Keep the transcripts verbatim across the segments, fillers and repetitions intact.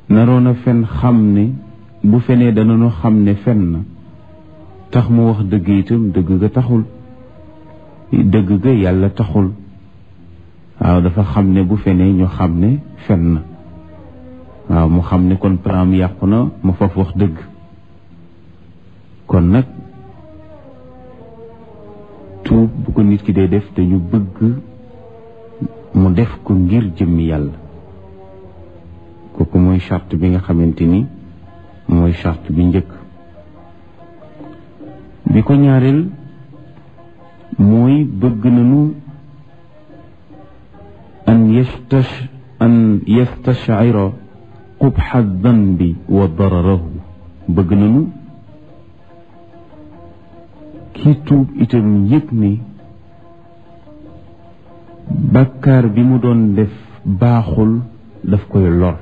naroon a fen xam ne bu fenee danañu xam ne fen na tax mu wax dëgg itam dëgg ga taxul dëgg ga yàlla taxul waaw dafa xam ne bu fenee ñu xam ne fen na waaw mu xam ne kon plan yàqu na mu faf wax dëgg. kon nag tuub bu ko nit ki dee def dañu bëgg mu def ko ngir jëmmi yàlla kooku mooy charte bi nga xamante ni mooy charte bi njëkk. bi ko ñaareel mooy bëgg nañu an yastash an yastashira qubxa danbi wa dararahu bëgg nañu kii tuub itam yëg ni bàkkaar bi mu doon def baaxul daf koy lor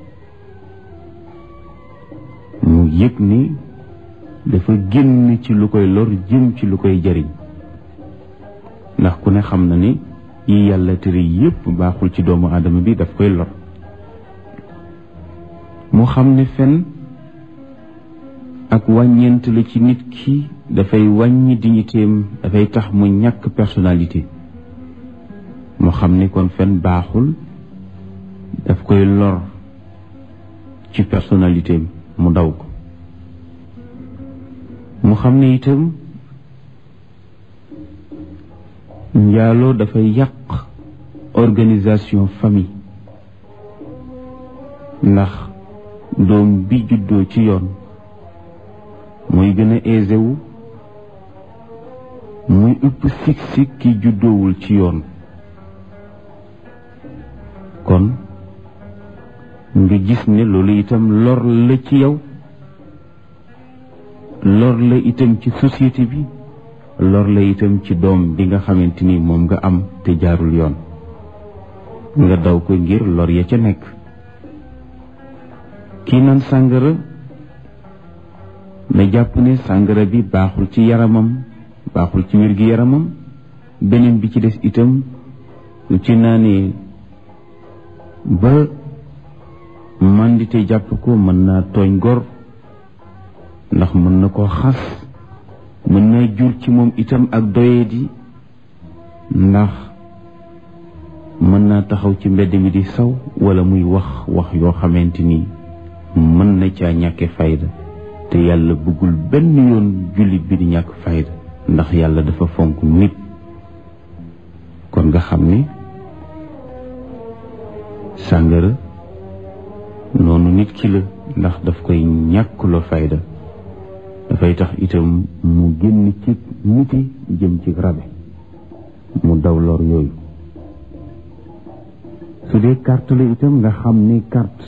mu yëg ni dafa génn ci lu koy lor jëm ci lu koy jariñ ndax ku ne xam na ni yi yàlla tere yépp baaxul ci doomu aadama bi daf koy lor mu xam ne fen ak wàññeent la ci nit ki dafay wàññi dignitéem dafay tax mu ñàkk personnalité mu xam ne kon fen baaxul daf koy lor ci personnalitéem mu daw ko mu xam ne itam njaaloo dafay yàq organisation famille ndax doom bi juddoo ci yoon mooy gën a aisé wu muy ëpp sik-sik ki juddoowul ci yoon kon nga gis ne loolu itam lor la ci yow lor la itam ci société bi lor la itam ci doom bi nga xamante ni moom nga am te jaarul yoon nga daw ko ngir lor ya ca nekk. kii naan sàngara na jàpp ne sàngara bi baaxul ci yaramam baaxul ci wér gi yaramam beneen bi ci des itam lu ci naanee ba mandite jàpp ko mën naa tooñ gor ndax mën na koo xas mën naa jur ci moom itam ak doyadi ndax mën naa taxaw ci mbedd mi di saw wala muy wax wax yoo xamante ni mën na caa ñàkke fayda te yàlla bëggul benn yoon jullit bi di ñàkk fayda ndax yàlla dafa fonk nit. kon nga xam ni sàngara noonu nit ki la ndax daf koy ñàkkuloo fayda dafay tax itam mu génn ci niti jëm ci rabe mu daw lor yooyu. su dee carte la itam nga xam ni carte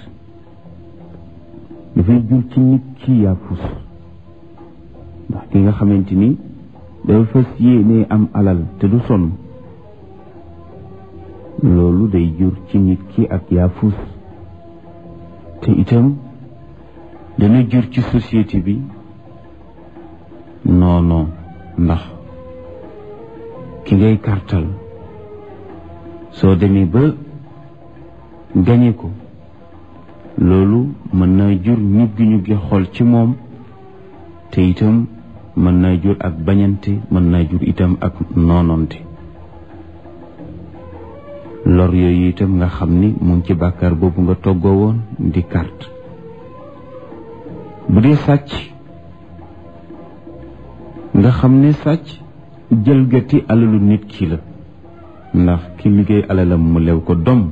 dafay jur ci nit ki yaafus ndax ki nga xamante ni dafa fas yéene am alal te du sonn loolu day jur ci nit ki ak yaafus te itam dana jur ci société bi non non ndax ki ngay kartal soo demee ba gañe ko loolu mën naa jur ñu gi ñu gi xool ci moom te itam mën naa jur ak bañante mën naa jur itam ak noononte lor yooyu itam nga xam ni mu ngi ci bàkkaar boobu nga toggoo woon di carte. bu dee sàcc nga xam ne sàcc jëlgati alalu nit ki la ndax ki liggéey alalam mu lew ko dom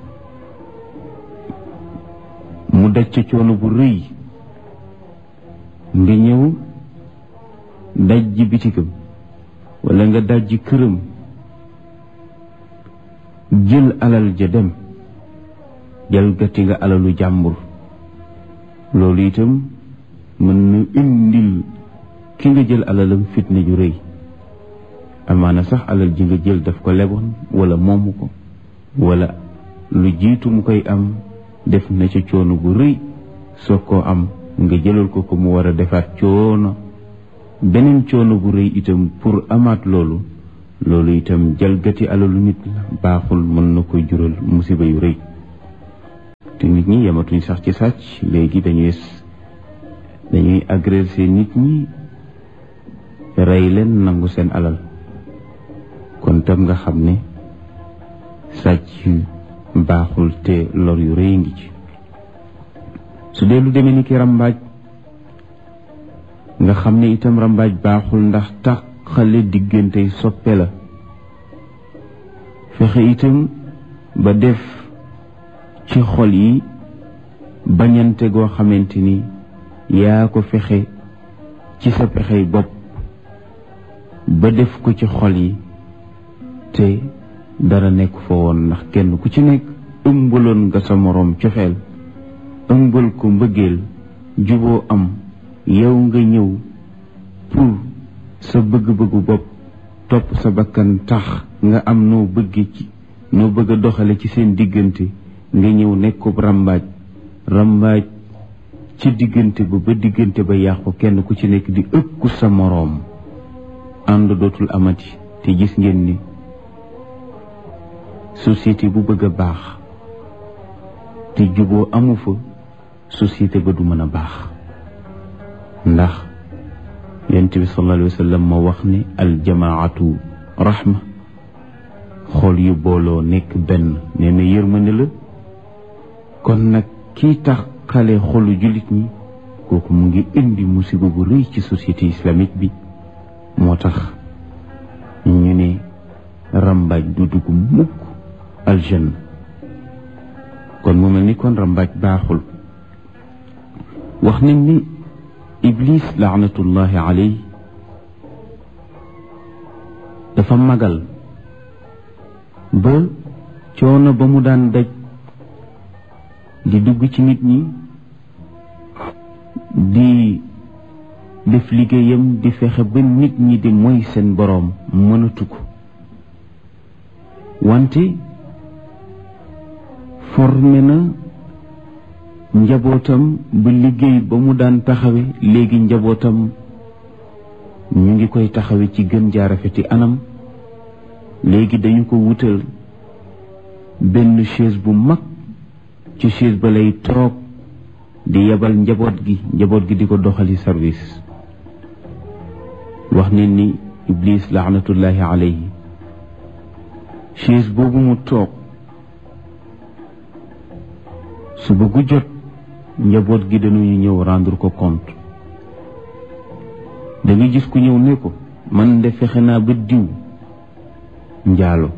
mu daj ca coono bu rëy nga ñëw daj ji bitigam wala nga daj ji këram jël alal ja dem jalgati nga alalu jàmbur loolu itam mën na indil ki nga jël alalam fitna ju rëy amaana sax alal ji nga jël daf ko leboon wala moomu ko wala lu jiitu mu koy am def na ca coono bu rëy soo ko am nga jëlal ko ko mu war a defaat coono beneen coono bu rëy itam pour amaat loolu loolu itam jalgati alalu nit la baaxul mën na koy jural musiba yu rëy. te nit ñi yematuñ sax ci sàcc léegi dañuy dañuy agresser nit ñi rey leen nangu seen alal kon tam nga xam ne sàcc baaxul te lor yu rëy ngi ci su dee lu demee ni ki rambaaj nga xam ne itam rambaaj baaxul ndax tàqale diggante soppe la fexe itam ba def ci xol yi bañante goo xamante ni yaa ko fexe ci sa pexey bopp ba def ko ci xol yi te dara nekk fa woon ndax kenn ku ci nekk ëmbaloon nga sa moroom cofeel ëmbal ko mbëggeel juboo am yow nga ñëw pour sa bëgg-bëggu bopp topp sa bakkan tax nga am noo bëgg ci noo bëgg a doxale ci seen diggante nga ñëw nekkub rambaaj rambaaj ci diggante ba ba diggante ba yàqu kenn ku ci nekk di ëkku sa moroom ànd dootul amati te gis ngeen ni société bu bëgg a baax te juboo amu fa société ba du mën a baax ndax yonent bi sallallahu alayhi wa sallam moo wax ni aljamaatu rahma xool yu booloo nekk benn nee na yërmande la kon nag kii tax xale xolu jullit ñi kooku mu ngi indi musiba bu rëy ci société islamique bi moo tax ñu ne rambaaj du dugg mukk aljanna kon mu mel ni kon rambaaj baaxul wax nañ ni iblis laanatullahi alayhi dafa magal ba coono ba mu daan daj di dugg ci nit ñi di def liggéeyam di fexe ba nit ñi di moy seen boroom mënatu ko wante formé na njabootam ba liggéey ba mu daan taxawe léegi njabootam ñu ngi koy taxawe ci gën jaarafeti anam léegi dañu ko wutal benn chaise bu mag ci chaise ba lay toog di yebal njaboot gi njaboot gi di ko doxali service wax ne ni iblis laanatullahi alayhi chaise boobu mu toog su bëggu jot njaboot gi dañuy ñëw rendre ko compte da nga gis ku ñëw ne ko man de fexe naa ba diw njaalo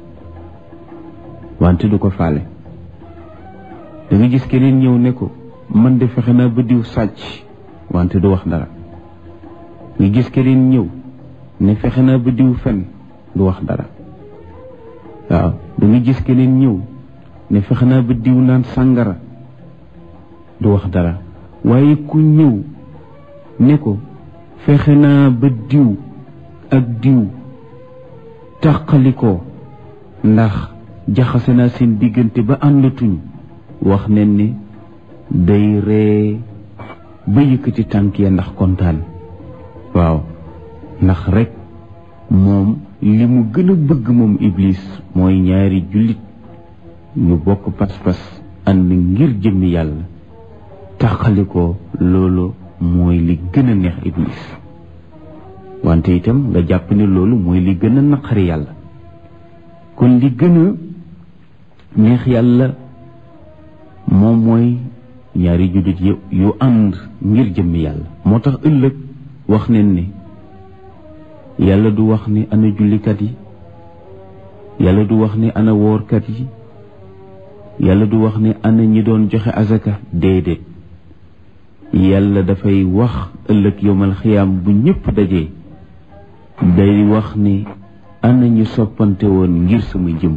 wante du ko faale da nga gis keneen ñëw ne ko man de fexe naa ba diw sàcc wante du wax dara nga gis keneen ñëw ne fexe naa ba diw fen du wax dara waaw da nga gis keneen ñëw ne fexe naa ba diw naan sàngara du wax dara waaye ku ñëw ne ko fexe naa ba diw ak diw tàqalikoo ndax jaxase naa seen diggante ba àndatuñ wax nen ni day ree ba yëkkati tànk ya ndax kontaan waaw ndax rek moom li mu gën a bëgg moom iblis mooy ñaari jullit ñu bokk pas-pas ànd ngir jëmmi yàlla tàqalikoo loolu mooy li gën a neex iblis wante itam nga jàpp ne loolu mooy li gën a naqari yàlla kon li gën a neex yàlla moom mooy ñaari jullit yu yu ànd ngir jëmmi yàlla moo tax ëllëg wax neen ne yàlla du wax ne ana jullikat yi yàlla du wax ne ana woorkat yi yàlla du wax ne ana ñi doon joxe azaka déedéet yàlla dafay wax ëllëg yowmal xiyaam bu ñëpp dajee day wax ne ana ñu soppante woon ngir sama jëm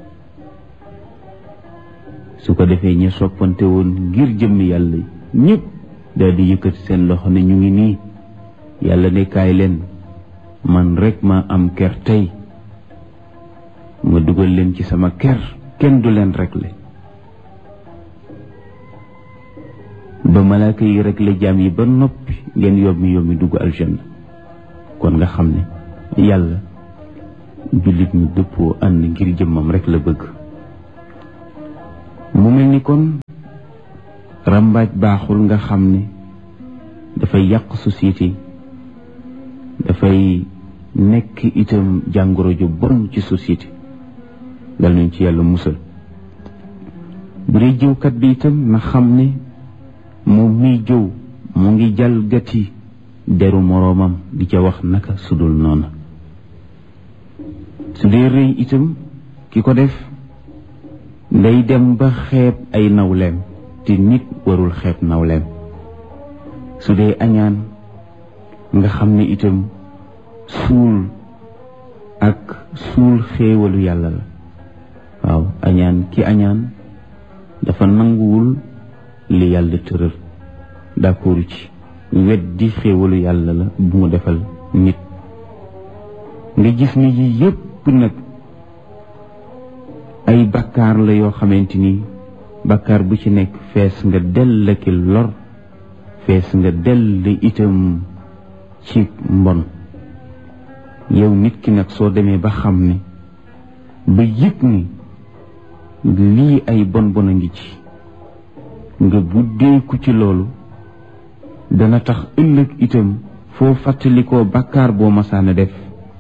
su ko defee ñu soppante woon ngir jëmmi yàlla ñëpp daal di yëkkati seen loxo ne ñu ngi nii yàlla ne kaay leen man rek ma am ker tey ma dugal leen ci sama ker kenn du leen réglé ba malaaka yi réglé jaam yi ba noppi ngeen yombi yombi dugg aljanna kon nga xam ne yàlla jullit ñu dëppoo ànd ngir jëmmam rek la bëgg mu mel ni kon rambaaj baaxul nga xam ne dafay yàq société dafay nekk itam jàngoro ju bon ci société dal nañ ci yàlla musal bu dee jëwkat bi itam na xam ne moom miy jëw mu ngi jalgati deru moroomam di ca wax naka sudul noona su dee rëy itam ki ko def day dem ba xeeb ay nawleem te nit warul xeeb nawleem su dee añaan nga xam ne itam suul ak suul xéewalu yàlla la waaw añaan ki añaan dafa nanguwul li yàlla tëral d'accord ci weddi xéewalu yàlla la bu mu defal nit nga gis ni yi yépp nag ay bakkaar la yoo xamante ni bakkaar bu ci nekk fees nga dell ki lor fees nga dell itam ci mbon yow nit ki nag soo demee ba xam ne ba yëg ni lii ay bon bon a ngi ci nga buddeeku ci loolu dana tax ëllëg itam foo fàttalikoo bakkaar boo masaana def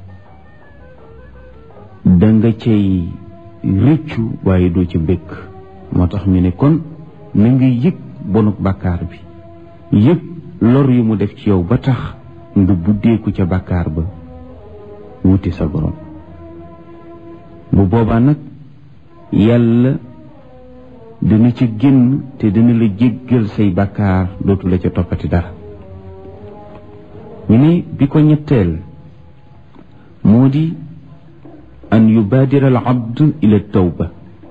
danga cay rëccu waaye doo ca bëgg moo tax ñu ne kon na nga yëg bonuk bakkaar bi yëg lor yu mu def ci yow ba tax nga buddeeku ca bakkaar ba wuti sa borom bu boobaa nag yàlla dina ci génn te dina la jéggal say bakkaar dootu la ca toppati dara ñu ne bi ko ñetteel moo di an yubaadira al abd ila tawba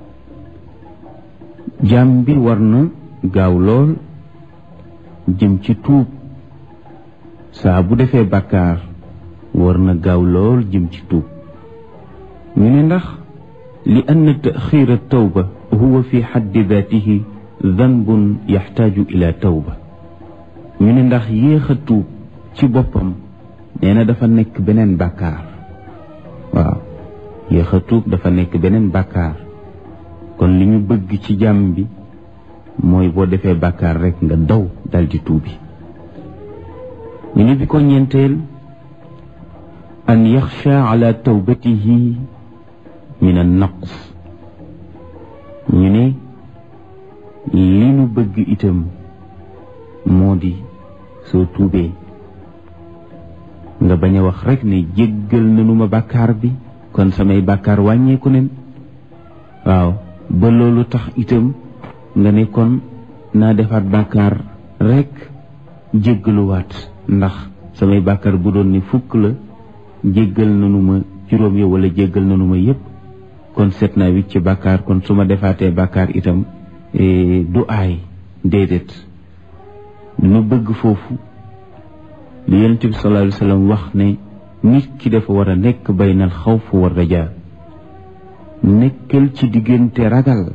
jaam bi war na gaaw lool jëm ci tuub saa bu defee bakkaar war na gaaw lool jëm ci tuub ñu ne ndax li ann taxiir tawba huwa fi xaddi daatihi danbun yaxtaaju ila tawba ñu ne ndax yéex a tuub ci boppam nee na dafa nekk beneen bàkkaar waaw yéex a tuub dafa nekk beneen bàkkaar kon li ñu bëgg ci jàmm bi mooy boo defee bàkkaar rekk nga daw dal di tuubi ñu ne bi ko ñeenteel an yaxsha ala tawbatihi min an naqs ñu ne li nu bëgg itam moo di soo tuubee nga bañ a wax rekk ne jéggal nanu ma bàkkaar bi kon samay bàkkaar wàññeeku nen waaw ba loolu tax itam nga ne kon naa defaat bàkkaar rekk jéggaluwaat ndax samay bàkkaar bu doon ni fukk la jéggal nanu ma juróom ya wala jéggal nanu ma yépp kon seet naa wicc ci bàkkaar kon su ma defaatee bàkkaar itam du aay déedéet nu bëgg foofu li Yonent bi sallallahu alayhi wa sallam wax ne nit ki dafa war a nekk baynal xawf wa rajaa nekkal ci diggante ragal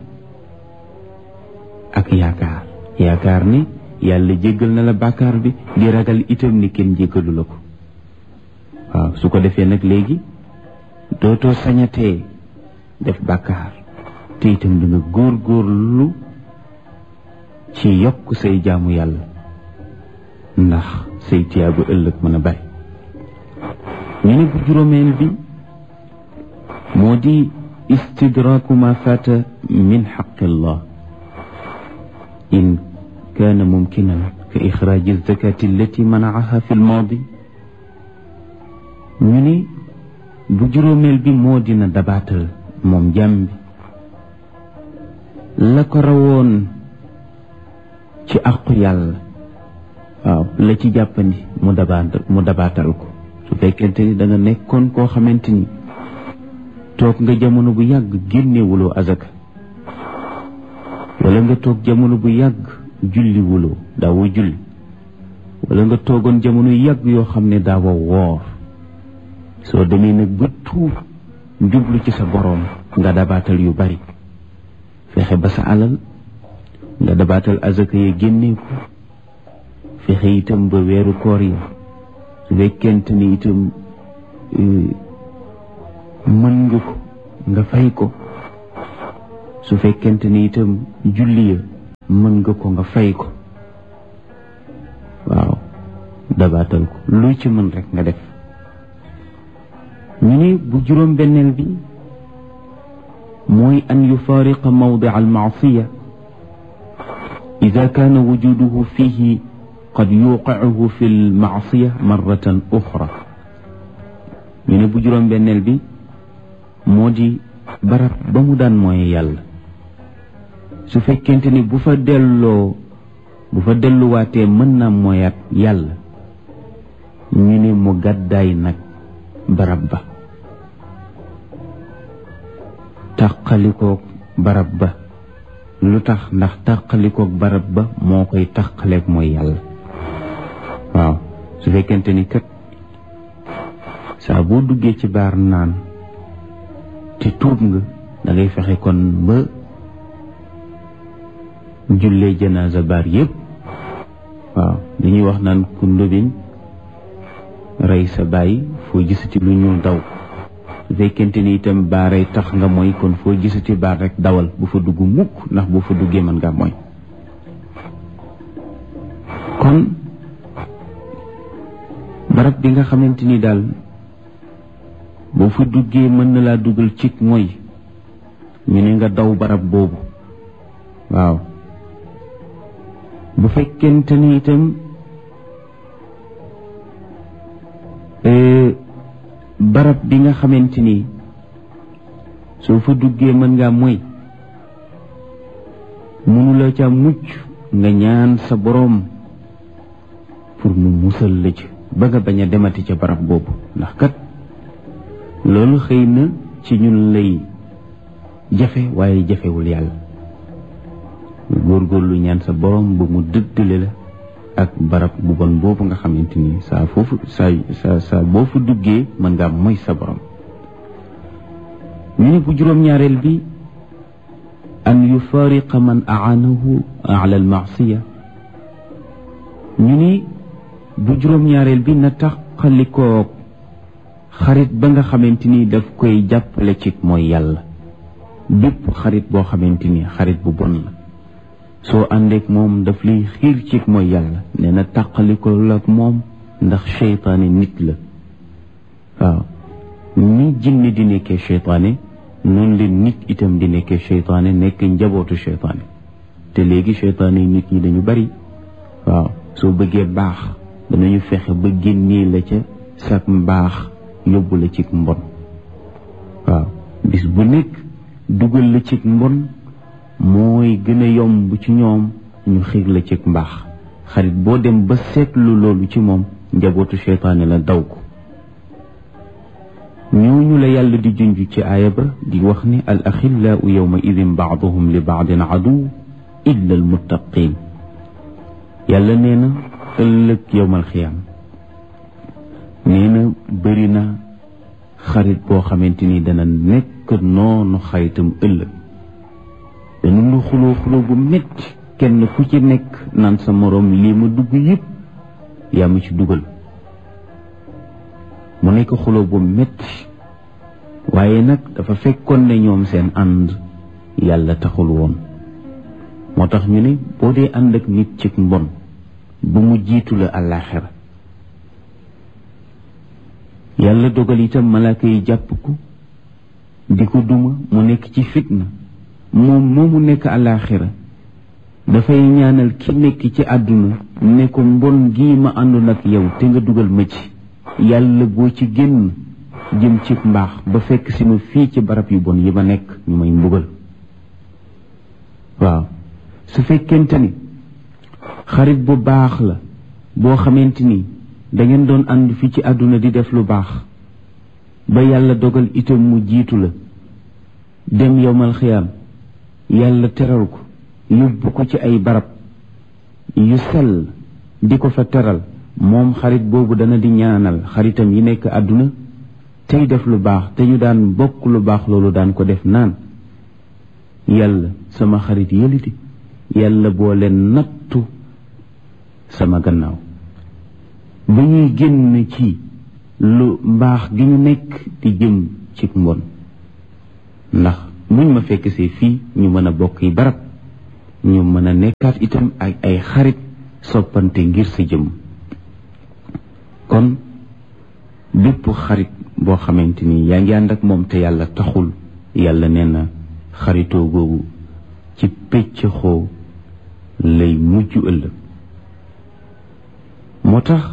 ak yaakaar yaakaar ni yàlla jéggal na la bàkkaar bi di ragal itam ni kenn jéggalu la ko waaw su ko defee nag léegi dootoo sañatee def bàkkaar te itam di nga góor góorlu ci yokk say jaamu yàlla ndax say tiyaabu ëllëg mën a bari ñu ne bu juróomeel bi moo di istidraaku ma faata min xaqillah in kaana mumkinan ka ixraaji zakati allati manaaha fi lmaadi ñu ne bu juróomeel bi moo dina dabaatal moom jàmm bi la ko rawoon ci àqu yàlla waaw la ci jàppandi mu dabaatal mu dabaatal ko su fekkente ni da nga nekkoon koo xamante ni toog nga jamono bu yàgg génnewuloo azaka wala nga toog jamono bu yàgg julli wuloo daawoo julli wala nga toogoon jamono yàgg yoo xam ne daawoo woor soo demee nag ba tuub jublu ci sa boroom nga dabaatal yu bari fexe ba sa alal nga dabaatal azaka ya génnee ko fexe itam ba weeru koor yi su fekkente ni itam mën nga ko nga fay ko su fekkente ni itam julli ya mën nga ko nga fay ko waaw dabaatal ko lu ci mën rek nga def. ñu ni bu juróom benneel bi mooy an yufaariqa mawdi al maasiya ida kaana wujuduhu fihi qad yuqicuhu fi l maasiya marratan uxra. ñu ne bu juróom benneel bi moo di barab ba mu daan mooy yàlla su fekkente ni bu fa delloo bu fa delluwaatee mën na mooyaat yàlla ñu ne mu gàddaay nag barab ba tàqalikoog barab ba. lu tax ndax tàqalikoog barab ba moo koy tàqaleeg mooy yàlla. waaw su fekkente ni kat saa boo duggee ci baar naan te tuub nga da ngay fexe kon ba jullee janaasa baar yépp. waaw dañuy wax naan ku ndóbin rey sa baay foo gisati lu ñuul daw. su fekkente ni itam baaray tax nga mooy kon foo gisati baar rek dawal bu fa dugg mukk ndax boo fa duggee mën nga mooy. kon barab bi nga xamante ni daal boo fa duggee mën na laa dugal ci mooy ñu ne nga daw barab boobu. waaw bu fekkente ni itam barab bi nga xamante ni soo fa duggee mën ngaa mooy mënula ca mucc nga ñaan sa boroom pour mu musal la ci ba nga bañ a demati ca barab boobu ndax kat loolu xëy na ci ñun lay jafe waaye jafewul yàlla. góorgóorlu ñaan sa boroom ba mu dëddale la ak barab bu bon boobu nga xamante ni saa foofu saa saa saa boo fa duggee mën ngaa mooy sa borom. ñu ne bu juróom-ñaareel bi an yufaariqa man aanahu ala almaasiya. ñu ni bu juróom-ñaareel bi na taqalikoo xarit ba nga xamante ni daf koy jàppale ci mooy yàlla. bépp xarit boo xamante ni xarit bu bon la soo àndeek moom daf lay xiir ci mooy yàlla nee na tàqaliko la ak moom ndax seytaane nit la. waaw ni jinne di nekkee seytaane noonu leen nit itam di nekkee seytaane nekk njabootu seytaane te léegi seytaane nit ñi dañu bari. waaw soo bëggee baax danañu fexe ba génnee la ca sak mbaax yóbbu la ci mbon. waaw bis bu nekk dugal la ci mbon mooy gën a yomb ci ñoom ñu xiir la ci mbaax. xarit boo dem ba seetlu loolu ci moom njabootu seytaane la daw ko. ñooñu la yàlla di junj ci aaya ba di wax ni al axillaau yawma idin baaduhum li baadin aduw illa al muttaqin. yàlla nee na ëllëg yawmal xiyaam nee na bëri na xarit boo xamante ni dana nekk noonu xaritam ëllëg dana lu xuloo xuloo bu metti kenn ku ci nekk naan sa moroom lii ma dugg yëpp yaa ma ci dugal mu nekk xuloo bu metti waaye nag dafa fekkoon ne ñoom seen ànd yàlla taxul woon. moo tax ñu ne boo dee ànd ak nit ci mbon bu mu jiitu la àllaaxira yàlla dogal itam malaaka yi jàpp ko di ko duma mu nekk ci fitna moom moomu nekk àllaaxira dafay ñaanal ki nekk ci àdduna ne ko mbon gii ma àndoon ak yow te nga dugal ma ci yàlla boo ci génn jëm ci mbaax ba fekk si ma fii ci barab yu bon yi ma nekk ñu may mbugal. waaw su fekkente ni xarit bu baax la boo xamante ni da ngeen doon ànd fii ci àdduna di def lu baax ba yàlla dogal itam mu jiitu la dem yowmal xiyaam yàlla teral ko yóbbu ko ci ay barab yu sell di ko fa teral moom xarit boobu dana di ñaanal xaritam yi nekk àdduna tey def lu baax te ñu daan bokk lu baax loolu daan ko def naan yàlla sama xarit yëliti yàlla boo leen nattu sama gannaaw ba ñuy génn ci lu mbaax gi ñu nekk di jëm ci mbon ndax muñ ma fekk see fii ñu mën a bokk yi barab ñu mën a nekkaat itam ak ay xarit soppante ngir sa jëm kon bépp xarit boo xamante ni yaa ngi ànd ak moom te yàlla taxul yàlla nee na xaritoo googu ci pécc xoo lay mujj ëllëg moo tax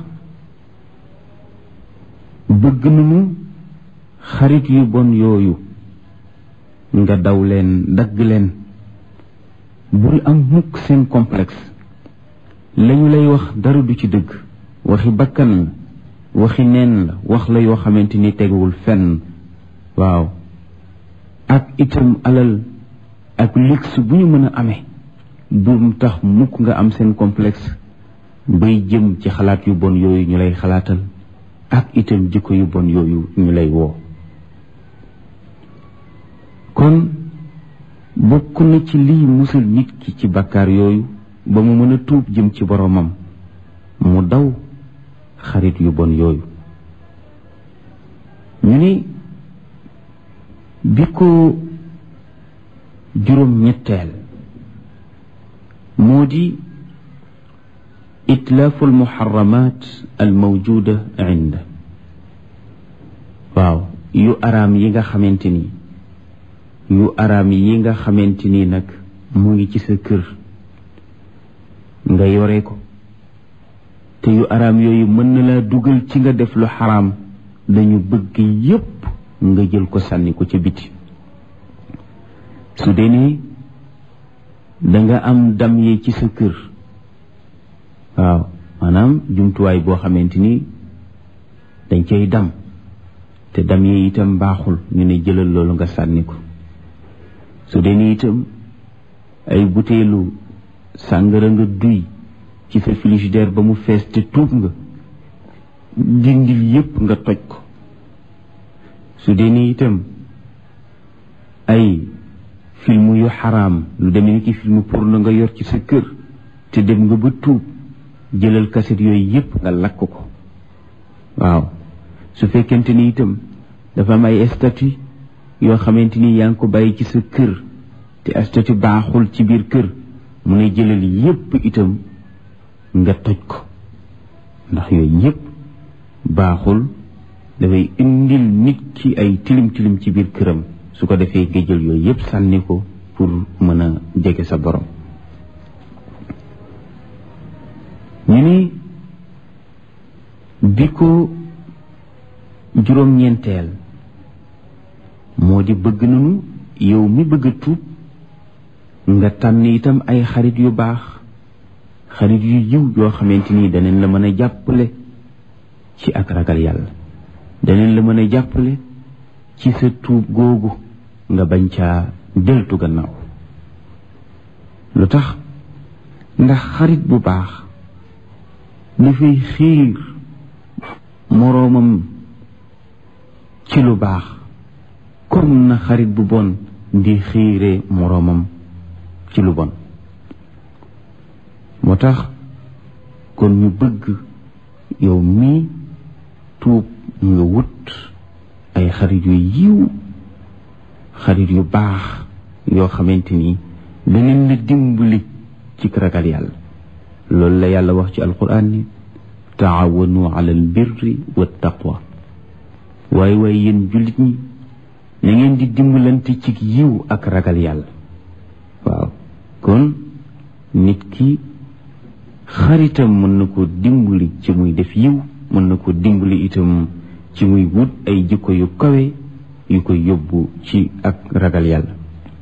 bëgg nañu xarit yu bon yooyu nga daw leen dagg leen bul am mukk seen complexe lañu lay wax dara du ci dëgg waxi bakkan la waxi neen la wax la yoo xamante ni teguwul fenn waaw ak itam alal ak luxe bu ñu mën a amee bu tax mukk nga am seen complexe bay jëm ci xalaat yu bon yooyu ñu lay xalaatal ak itam jikko yu bon yooyu ñu lay woo kon bokk na ci lii musal nit ki ci bakkaar yooyu ba mu mën a tuub jëm ci boromam mu daw xarit yu bon yooyu ñu ni bi ko juróom ñetteel moo di itlaafu almuharramat almawjuda inda waaw yu araam yi nga xamante ni yu araam yi nga xamante ni nag mu ngi ci sa kër nga yore ko te yu araam yooyu mën na laa dugal ci nga def lu xaraam dañu bëgg yépp nga jël ko sànni ko ca biti su dee ni danga am dam yi ci sa kër waaw maanaam jumtuwaay boo xamante ni dañ cay dam te dam yi itam baaxul ñu ne jëlal loolu nga sànni ko su dee ni itam ay buteelu sàngara nga duy ci sa frigidaire ba mu fees te tuub nga dindil yépp nga toj ko su dee ni itam ay film yu xaraam lu demee ni ki film porno nga yor ci sa kër te dem nga ba tuub jëlal kaset yooyu yépp nga lakk ko waaw su fekkente ni itam dafa am ay statut yoo xamante ni yaa ngi ko bàyyi ci sa kër te statut baaxul ci biir kër mu ne jëlal yépp itam nga toj ko ndax yooyu yépp baaxul dafay indil nit ki ay tilim tilim ci biir këram su ko defee nga jël yooyu yépp sànni ko pour mën a jege sa borom ñu ni bi ko juróom-ñeenteel moo di bëgg nañu yow mi bëgg a tuub nga tànn itam ay xarit yu baax xarit yu yiw yoo xamante ni danañ la mën a jàppale ci ak ragal yàlla danañ la mën a jàppale ci sa tuub googu nga bañ caa deltu gannaaw lu tax ndax xarit bu baax dafay xiir moroomam ci lu baax comme na xarit bu bon di xiire moroomam ci lu bon moo tax kon ñu bëgg yow mii tuub nga wut ay xarit yu yiw xarit yu baax yoo xamante ni danañ la dimbali ci ragal yàlla loolu la yàlla wax ci alquran ni taawanu ala albirri wa taqwa waaye waaye yéen jullit ñi na ngeen di dimbalante ci yiw ak ragal yàlla waaw kon nit ki xaritam mën na ko dimbali ci muy def yiw mën na ko dimbali itam ci muy wut ay jikko yu kawe yu koy yóbbu ci ak ragal yàlla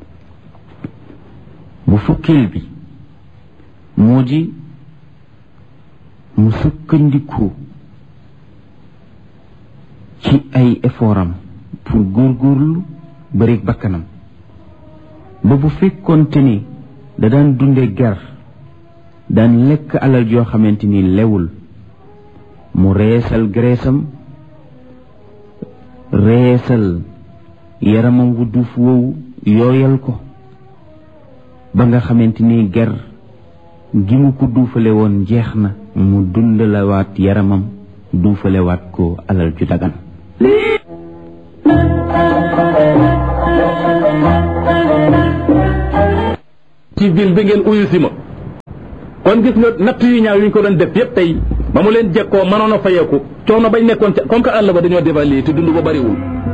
bu fukkeel bi moo di mu sukkandiku ci ay effortam pour góorgóorlu bari bakkanam ba bu fekkoonte ni da daan dunde ger daan lekk alal yoo xamante ni lewul mu reesal greesam reesal yaramam wu duuf woowu yooyal ko ba nga xamante ni ger gi mu ko duufale woon jeex na mu dundalawaat yaramam duufalewaat ko alal ju dagan ci ville bi ngeen uyu si ma kon gis nga natt yu ñaaw yu ñu ko doon def yépp tey ba mu leen jekkoo mënoon a fayeeku coono bañ nekkoon ca comme que àll ba dañoo dévaluer te dund ba bariwul